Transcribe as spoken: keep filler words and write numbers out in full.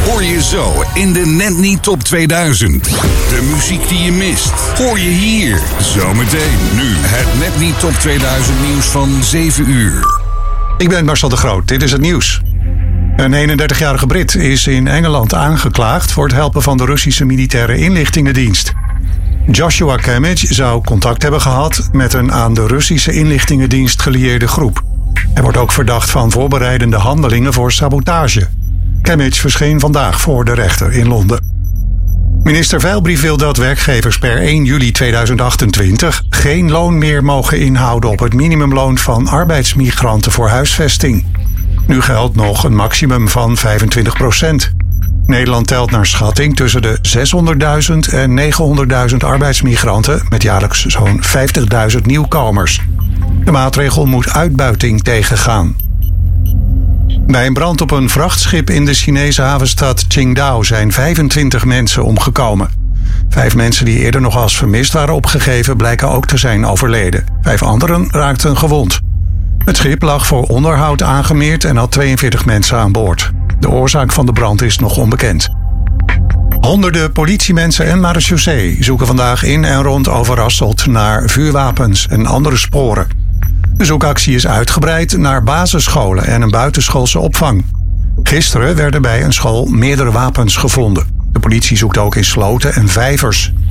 hoor je zo in de Net Niet Top tweeduizend. De muziek die je mist, hoor je hier. Zometeen nu het Net Niet Top tweeduizend nieuws van zeven uur. Ik ben Marcel de Groot, dit is het nieuws. Een eenendertigjarige Brit is in Engeland aangeklaagd voor het helpen van de Russische militaire inlichtingendienst. Joshua Kimmich zou contact hebben gehad met een aan de Russische inlichtingendienst gelieerde groep. Hij wordt ook verdacht van voorbereidende handelingen voor sabotage. Kimmich verscheen vandaag voor de rechter in Londen. Minister Veilbrief wil dat werkgevers per één juli tweeduizend achtentwintig geen loon meer mogen inhouden op het minimumloon van arbeidsmigranten voor huisvesting. Nu geldt nog een maximum van vijfentwintig procent. Nederland telt naar schatting tussen de zeshonderdduizend en negenhonderdduizend arbeidsmigranten met jaarlijks zo'n vijftigduizend nieuwkomers. De maatregel moet uitbuiting tegengaan. Bij een brand op een vrachtschip in de Chinese havenstad Qingdao zijn vijfentwintig mensen omgekomen. Vijf mensen die eerder nog als vermist waren opgegeven blijken ook te zijn overleden. Vijf anderen raakten gewond. Het schip lag voor onderhoud aangemeerd en had tweeënveertig mensen aan boord. De oorzaak van de brand is nog onbekend. Honderden politiemensen en marechaussee zoeken vandaag in en rond Overasselt naar vuurwapens en andere sporen. De zoekactie is uitgebreid naar basisscholen en een buitenschoolse opvang. Gisteren werden bij een school meerdere wapens gevonden. De politie zoekt ook in sloten en vijvers.